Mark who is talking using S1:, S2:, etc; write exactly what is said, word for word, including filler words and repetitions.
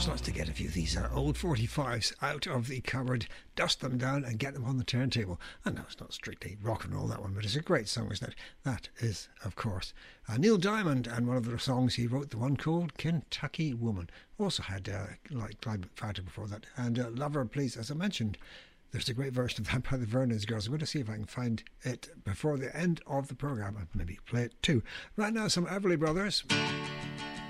S1: So that's to get a few of these uh, old forty-fives out of the cupboard, dust them down and get them on the turntable. And no, it's not strictly rock and roll, that one, but it's a great song, isn't it? That is, of course, uh, Neil Diamond, and one of the songs he wrote, the one called Kentucky Woman. Also had uh, like Clyde McPhatter before that, and uh, Lover Please, as I mentioned. There's a great version of that by the Vernon's Girls. I'm going to see if I can find it before the end of the programme and maybe play it too. Right now, some Everly Brothers.